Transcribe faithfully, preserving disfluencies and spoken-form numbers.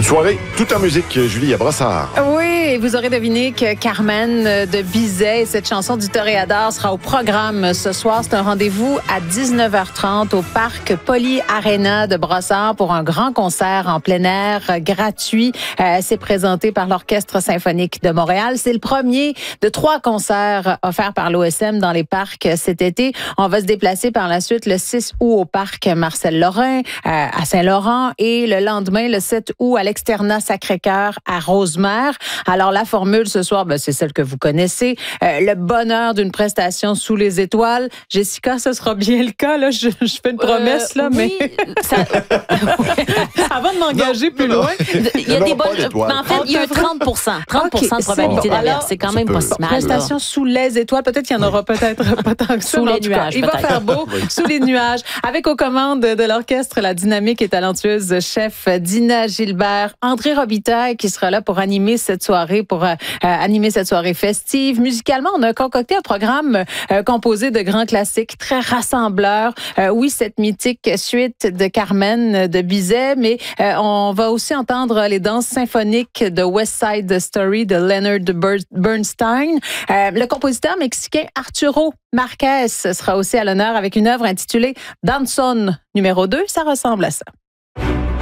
soirée toute en musique, Julie, à Brossard. Oui, et vous aurez deviné que Carmen de Bizet et cette chanson du Toréador sera au programme ce soir. C'est un rendez-vous à dix-neuf heures trente au parc Poly Arena de Brossard pour un grand concert en plein air euh, gratuit. Euh, c'est présenté par l'Orchestre symphonique de Montréal. C'est le premier de trois concerts offerts par l'O S M dans les parcs cet été. On va se déplacer par la suite le six août au parc Marcel-Lorrain euh, à Saint-Laurent et le lendemain, le sept août, à l'Externat Sacré-Cœur à Rosemère. Alors, la formule ce soir, ben, c'est celle que vous connaissez. Euh, le bonheur d'une prestation sous les étoiles. Jessica, ce sera bien le cas, là. Je, je fais une promesse, euh, là, oui, mais... ça... Avant de m'engager Non, plus non, loin... Il y a des bonnes... Mais en fait, il y a un trente pour cent. trente pour cent de Okay, probabilité bon. d'averse. C'est quand même peut. pas si mal. Prestation là. sous les étoiles. Peut-être qu'il y en aura peut-être pas tant que ça. Sous mais en les tout cas, nuages, il va peut-être. faire beau sous les nuages. Avec aux commandes de l'orchestre, la dynamique et talentueuse chef Dina Gilbert, André Robitaille qui sera là pour animer cette soirée, pour euh, animer cette soirée festive. Musicalement, on a concocté un programme euh, composé de grands classiques très rassembleurs. Euh, oui, cette mythique suite de Carmen de Bizet, mais euh, on va aussi entendre les danses symphoniques de West Side Story de Leonard Bernstein. Euh, le compositeur mexicain Arturo Marquez sera aussi à l'honneur avec une œuvre intitulée Danzón numéro deux. Ça ressemble à ça.